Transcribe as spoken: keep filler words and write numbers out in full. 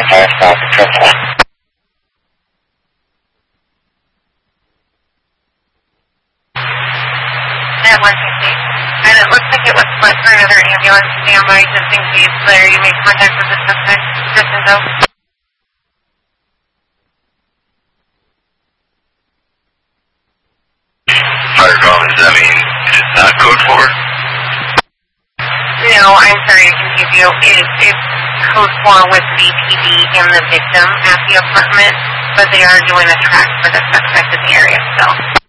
five five for triple. At one fifty. And it looks like it was split for another ambulance standby just in case Blair, you make contact with the suspect, Crescendo. Fireball, does that mean it's not code four? No, I'm sorry to confuse you. It, it's code four with V P D and the victim at the apartment, but they are doing a track for the suspect in the area still.